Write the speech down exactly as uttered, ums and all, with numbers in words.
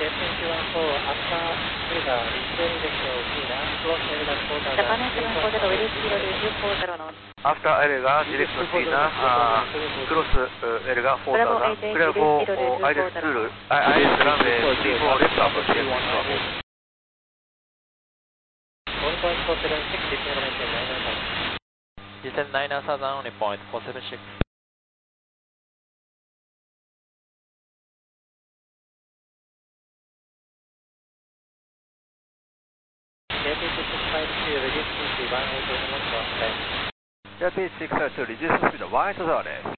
Japan seven four zero, L zero two four zero knots. After L が direct China, cross L がよんゼロゼロ、クレアフォー、アイレスツール、アイレスランウェイスリーフォーレフトアプローチです。 Descend nine thousand only point four seven six. J P six five two, reduce speed one eight zeroです。